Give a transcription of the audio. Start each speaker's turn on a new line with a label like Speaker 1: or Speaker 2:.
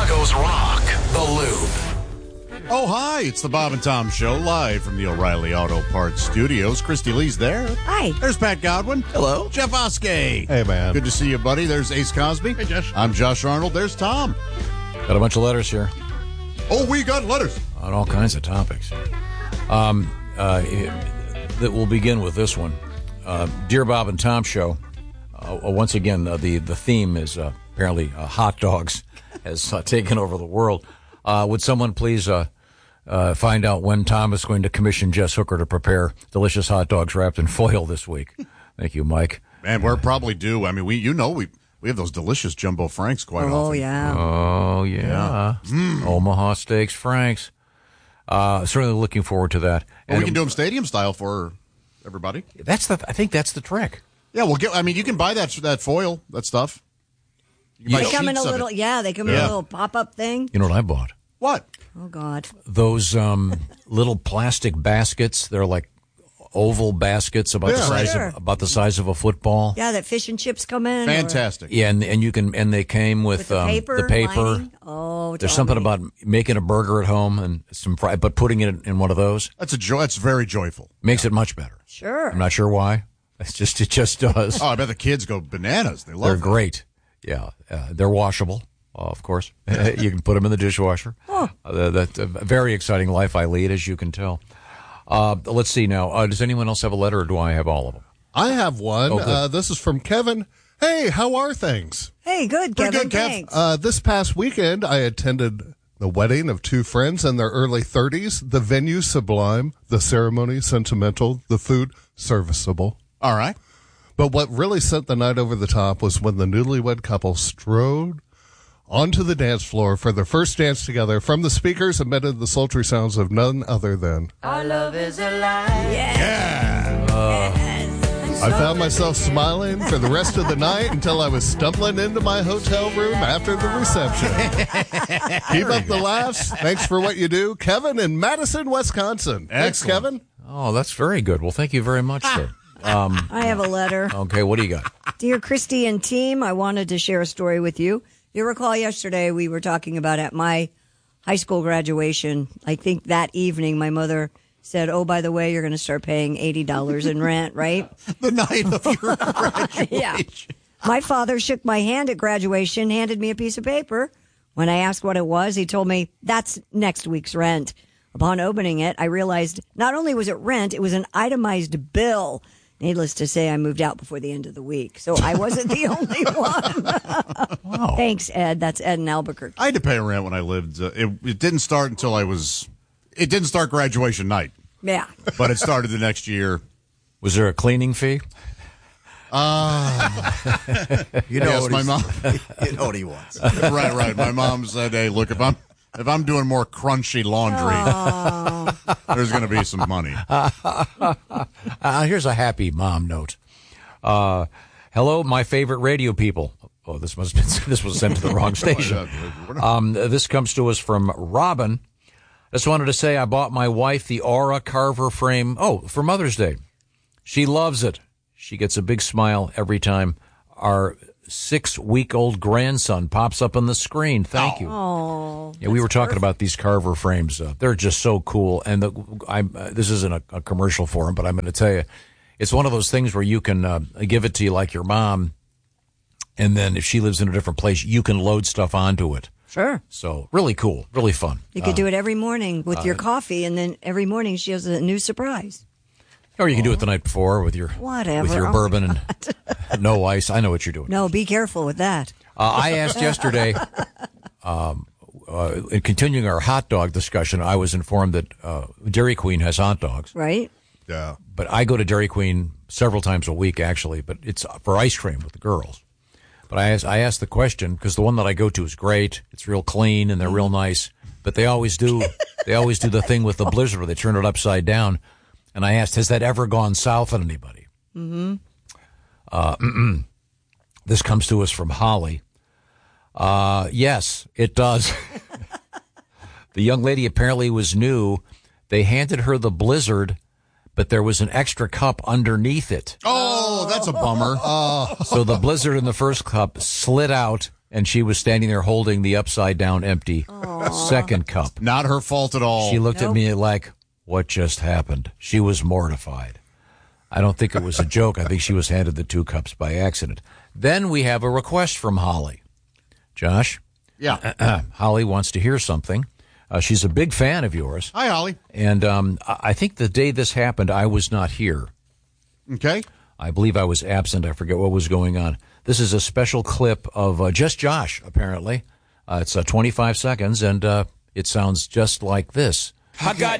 Speaker 1: Chicago's Rock, The Loop.
Speaker 2: Oh, hi, it's the Bob and Tom Show, live from the O'Reilly Auto Parts Studios. Christy Lee's there.
Speaker 3: Hi.
Speaker 2: There's Pat Godwin.
Speaker 4: Hello.
Speaker 2: Jeff Oskey.
Speaker 4: Hey, man.
Speaker 2: Good to see you, buddy. There's Ace Cosby.
Speaker 4: Hey, Josh.
Speaker 2: I'm Josh Arnold. There's Tom.
Speaker 5: Got a bunch of letters here
Speaker 2: Oh, we got letters.
Speaker 5: on all kinds of topics. That we'll begin with this one. Dear Bob and Tom Show, once again, the theme is apparently hot dogs has taken over the world. Would someone please find out when Tom is going to commission Jess Hooker to prepare delicious hot dogs wrapped in foil this week? Thank you, Mike.
Speaker 2: Man, we're probably due. I mean, we have those delicious Jumbo Franks quite often.
Speaker 3: Oh, yeah.
Speaker 5: Oh, yeah. Omaha Steaks Franks. Certainly looking forward to that.
Speaker 2: Well, we can do them stadium style for everybody.
Speaker 5: I think that's the trick.
Speaker 2: Yeah, you can buy that foil, that stuff. You can buy
Speaker 3: They come in a
Speaker 2: sheets of
Speaker 3: little,
Speaker 2: it.
Speaker 3: they come in a little pop-up thing.
Speaker 5: You know what I bought?
Speaker 2: What?
Speaker 3: Oh, God.
Speaker 5: Those little plastic baskets. They're like oval baskets about the size of a football.
Speaker 3: Yeah, that fish and chips come in.
Speaker 2: Fantastic.
Speaker 5: Yeah, and you can, and they came with
Speaker 3: the paper.
Speaker 5: paper.
Speaker 3: Oh,
Speaker 5: There's something about making a burger at home and some fry, but putting it in one of those
Speaker 2: That's a joy. It's very joyful.
Speaker 5: makes it much better.
Speaker 3: Sure.
Speaker 5: I'm not sure why. It just does.
Speaker 2: Oh, I bet the kids go bananas. They love
Speaker 5: They're
Speaker 2: it.
Speaker 5: great. Yeah, they're washable. Of course, you can put them in the dishwasher. That's a very exciting life I lead, as you can tell. Let's see now. Does anyone else have a letter, or do I have all of them?
Speaker 4: I have one.
Speaker 5: Oh,
Speaker 4: this is from Kevin. Hey, how are things?
Speaker 3: Hey, good,
Speaker 2: Pretty
Speaker 3: Kevin.
Speaker 2: good, Kev.
Speaker 3: Thanks.
Speaker 4: This past weekend, I attended the wedding of two friends in their early 30s. The venue sublime, the ceremony sentimental, the food serviceable.
Speaker 2: All right.
Speaker 4: But what really sent the night over the top was when the newlywed couple strode onto the dance floor for their first dance together. From the speakers emitted the sultry sounds of none other than
Speaker 6: Our love is alive.
Speaker 4: I found myself smiling for the rest of the night until I was stumbling into my hotel room after the reception. Keep up the laughs. Thanks for what you do. Kevin in Madison, Wisconsin. Thanks,
Speaker 2: Excellent.
Speaker 4: Kevin.
Speaker 5: Oh, that's very good. Well, thank you very much, sir.
Speaker 3: I have a letter.
Speaker 5: Okay, what do you got?
Speaker 3: Dear Christy and team, I wanted to share a story with you. You recall yesterday we were talking about at my high school graduation. I think that evening my mother said, oh, by the way, you're going to start paying $80 in rent, right?
Speaker 2: The night of your graduation.
Speaker 3: Yeah. My father shook my hand at graduation, handed me a piece of paper. When I asked what it was, he told me, that's next week's rent. Upon opening it, I realized not only was it rent, it was an itemized bill. Needless to say, I moved out before the end of the week, so I wasn't the only one.
Speaker 5: Wow.
Speaker 3: Thanks, Ed. That's Ed in Albuquerque.
Speaker 2: I had to pay rent when I lived. It didn't start until it didn't start graduation night,
Speaker 3: Yeah.
Speaker 2: but it started the next year.
Speaker 5: Was there a cleaning fee?
Speaker 4: You know
Speaker 2: Yes,
Speaker 4: what
Speaker 2: my
Speaker 4: he's-
Speaker 2: mom.
Speaker 4: You know what he wants.
Speaker 2: right. My mom said, "Hey, look, if I'm doing more crunchy laundry, there's going to be some money."
Speaker 5: Here's a happy mom note. Hello, my favorite radio people. Oh, this was sent to the wrong station. This comes to us from Robin. Just wanted to say I bought my wife the Aura Carver frame. Oh, for Mother's Day. She loves it. She gets a big smile every time our 6-week-old grandson pops up on the screen. Thank you.
Speaker 3: Oh.
Speaker 5: Yeah, we were talking about these Carver frames. They're just so cool. And this isn't a commercial for them, but I'm going to tell you, it's one of those things where you can give it to you like your mom, and then if she lives in a different place, you can load stuff onto it.
Speaker 3: Sure.
Speaker 5: So really cool, really fun.
Speaker 3: You could do it every morning with your coffee, and then every morning she has a new surprise.
Speaker 5: Or you can do it the night before with your
Speaker 3: Whatever.
Speaker 5: with your
Speaker 3: Oh,
Speaker 5: bourbon and no ice. I know what you're doing.
Speaker 3: No, be careful with that.
Speaker 5: I asked yesterday, in continuing our hot dog discussion, I was informed that Dairy Queen has hot dogs.
Speaker 3: Right?
Speaker 4: Yeah.
Speaker 5: But I go to Dairy Queen several times a week, actually, but it's for ice cream with the girls. But I asked the question, because the one that I go to is great. It's real clean, and they're real nice. But they always do the thing with the blizzard where they turn it upside down. And I asked, has that ever gone south on anybody? Mm-hmm. This comes to us from Holly. Yes, it does. The young lady apparently was new. They handed her the blizzard, but there was an extra cup underneath it.
Speaker 2: Oh, that's a bummer.
Speaker 5: So the blizzard in the first cup slid out and she was standing there holding the upside-down empty second cup.
Speaker 2: Not her fault at all.
Speaker 5: She looked at me like, what just happened? She was mortified. I don't think it was a joke. I think she was handed the 2 cups by accident. Then we have a request from Holly. Josh?
Speaker 2: Yeah.
Speaker 5: Holly wants to hear something. She's a big fan of yours.
Speaker 2: Hi, Holly.
Speaker 5: And I think the day this happened, I was not here.
Speaker 2: Okay.
Speaker 5: I believe I was absent. I forget what was going on. This is a special clip of Just Josh, apparently. It's 25 seconds, and it sounds just like this.
Speaker 6: I got